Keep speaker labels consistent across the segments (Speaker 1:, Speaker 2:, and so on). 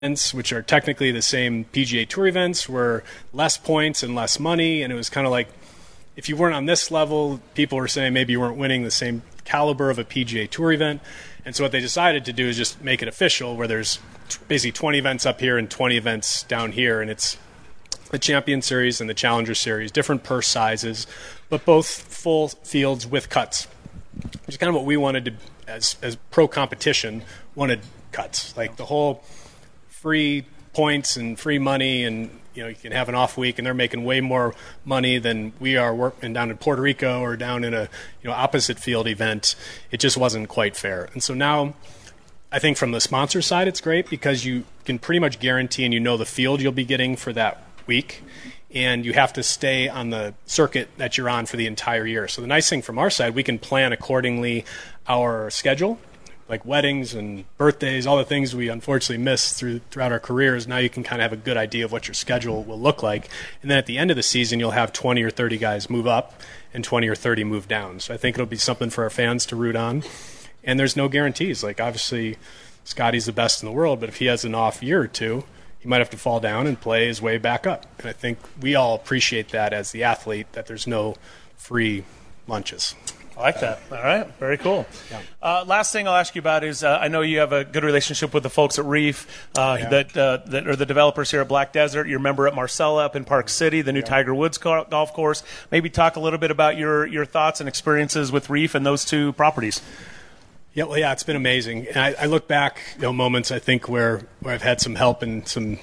Speaker 1: events, which are technically the same PGA Tour events, were less points and less money. And it was kind of like, if you weren't on this level, people were saying maybe you weren't winning the same caliber of a PGA Tour event. And so what they decided to do is just make it official, where there's basically 20 events up here and 20 events down here. And it's the Champion Series and the Challenger Series, different purse sizes, but both full fields with cuts, which is kind of what we wanted to, as pro competition, wanted cuts. Like the whole free points and free money, and you can have an off week and they're making way more money than we are working down in Puerto Rico or down in a opposite field event. It just wasn't quite fair. And so now I think from the sponsor side it's great, because you can pretty much guarantee and the field you'll be getting for that week, and you have to stay on the circuit that you're on for the entire year. So the nice thing from our side, we can plan accordingly our schedule, like weddings and birthdays, all the things we unfortunately miss throughout our careers. Now you can kind of have a good idea of what your schedule will look like. And then at the end of the season, you'll have 20 or 30 guys move up and 20 or 30 move down. So I think it'll be something for our fans to root on. And there's no guarantees. Like obviously Scotty's the best in the world, but if he has an off year or two, he might have to fall down and play his way back up. And I think we all appreciate that as the athlete, that there's no free lunches.
Speaker 2: I like that. All right. Very cool.
Speaker 1: Yeah.
Speaker 2: Last thing I'll ask you about is I know you have a good relationship with the folks at Reef that are the developers here at Black Desert. You're a member at Marcella up in Park City, the new Tiger Woods golf course. Maybe talk a little bit about your thoughts and experiences with Reef and those two properties.
Speaker 1: Yeah, well, it's been amazing. And I look back, moments I think where I've had some help and some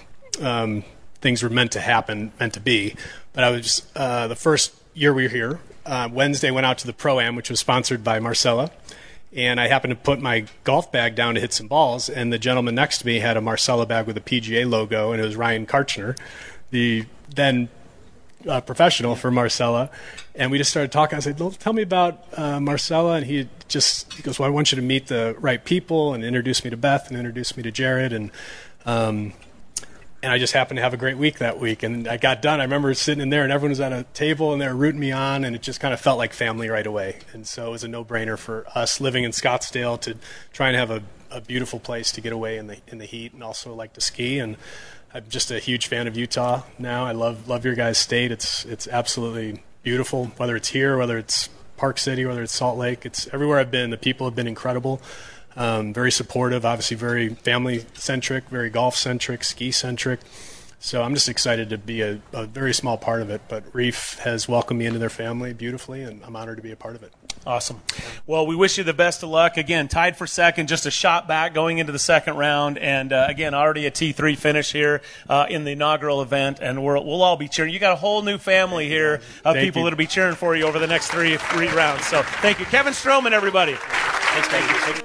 Speaker 1: things were meant to happen, meant to be. But I was the first year we were here. Wednesday went out to the Pro-Am, which was sponsored by Marcella, and I happened to put my golf bag down to hit some balls, and the gentleman next to me had a Marcella bag with a PGA logo, and it was Ryan Karchner, the then professional for Marcella. And we just started talking. I said, tell me about Marcella. And he goes, well, I want you to meet the right people, and introduce me to Beth and introduce me to Jared. And I just happened to have a great week that week. And I got done. I remember sitting in there and everyone was at a table and they were rooting me on, and it just kind of felt like family right away. And so it was a no-brainer for us living in Scottsdale to try and have a beautiful place to get away in the heat, and also like to ski. And I'm just a huge fan of Utah now. I love your guys' state. It's absolutely beautiful, whether it's here, whether it's Park City, whether it's Salt Lake. It's everywhere I've been. The people have been incredible. Very supportive, obviously very family-centric, very golf-centric, ski-centric. So I'm just excited to be a very small part of it. But Reef has welcomed me into their family beautifully, and I'm honored to be a part of it.
Speaker 2: Awesome. Well, we wish you the best of luck. Again, tied for second, just a shot back going into the second round. And, again, already a T3 finish here in the inaugural event. And we'll all be cheering. You got a whole new family here of people that will be cheering for you over the next three rounds. So thank you. Kevin Stroman, everybody. Thanks, thank you.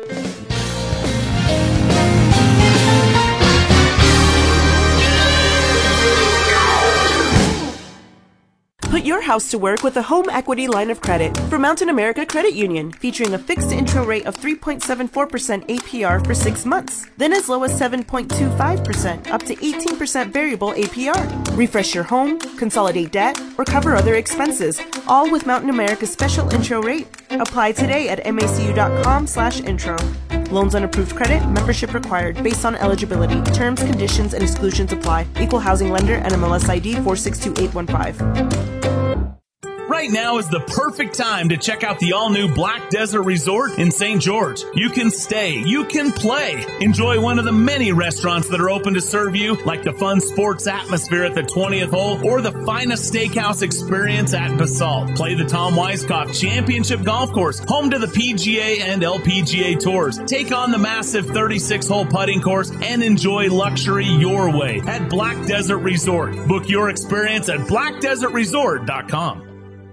Speaker 3: Put your house to work with a home equity line of credit from Mountain America Credit Union, featuring a fixed intro rate of 3.74% APR for 6 months, then as low as 7.25%, up to 18% variable APR. Refresh your home, consolidate debt, or cover other expenses, all with Mountain America's special intro rate. Apply today at macu.com/intro. Loans on approved credit, membership required, based on eligibility. Terms, conditions, and exclusions apply. Equal housing lender, NMLS ID 462815.
Speaker 4: Right now is the perfect time to check out the all-new Black Desert Resort in St. George. You can stay, you can play, enjoy one of the many restaurants that are open to serve you, like the fun sports atmosphere at the 20th hole or the finest steakhouse experience at Basalt. Play the Tom Weiskopf Championship Golf Course, home to the PGA and LPGA Tours. Take on the massive 36-hole putting course and enjoy luxury your way at Black Desert Resort. Book your experience at blackdesertresort.com.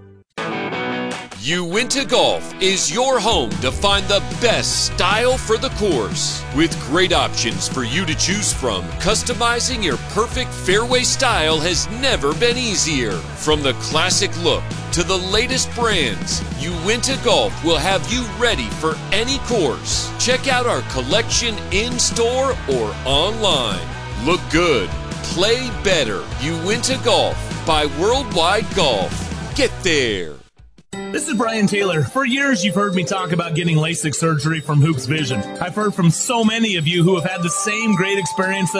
Speaker 5: Uinta Golf is your home to find the best style for the course. With great options for you to choose from, customizing your perfect fairway style has never been easier. From the classic look to the latest brands, Uinta Golf will have you ready for any course. Check out our collection in-store or online. Look good, play better. Uinta Golf by Worldwide Golf. Get there.
Speaker 4: This is Brian Taylor. For years, you've heard me talk about getting LASIK surgery from Hoops Vision. I've heard from so many of you who have had the same great experience